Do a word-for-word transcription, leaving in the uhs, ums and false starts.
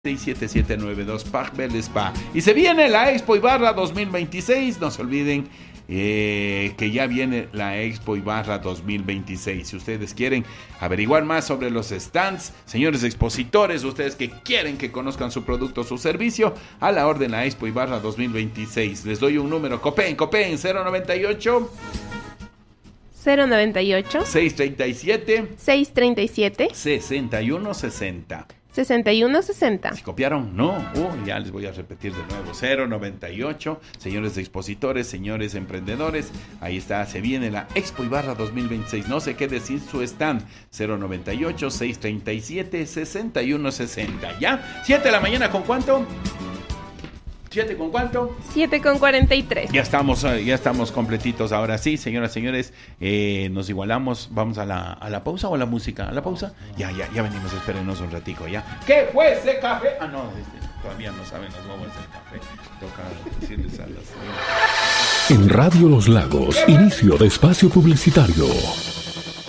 seis siete siete nueve dos Parc Bel Spa. Y se viene la Expo Ibarra dos mil veintiséis. No se olviden eh, que ya viene la Expo Ibarra dos mil veintiséis. Si ustedes quieren averiguar más sobre los stands, señores expositores, ustedes que quieren que conozcan su producto o su servicio, a la orden la Expo Ibarra dos mil veintiséis. Les doy un número, Copen, Copen, cero noventa y ocho cero noventa y ocho seiscientos treinta y siete seiscientos treinta y siete sesenta y uno sesenta. sesenta y uno sesenta. ¿Si copiaron? No. Uh, ya les voy a repetir de nuevo. cero noventa y ocho, señores expositores, señores emprendedores. Ahí está, se viene la Expo Ibarra dos mil veintiséis. No se quede sin su stand. cero noventa y ocho seiscientos treinta y siete sesenta y uno sesenta. ¿Ya? siete de la mañana, ¿con cuánto? ¿siete con cuánto? siete con cuarenta y tres. Ya estamos, ya estamos completitos ahora sí, señoras y señores, eh, nos igualamos, vamos a la, a la pausa o a la música, a la pausa, ya, ya, ya venimos, espérenos un ratico, ya. ¿Qué fue ese café? Ah, no, este, todavía no saben los bobos del café, toca decirles a las... En Radio Los Lagos, inicio de espacio publicitario.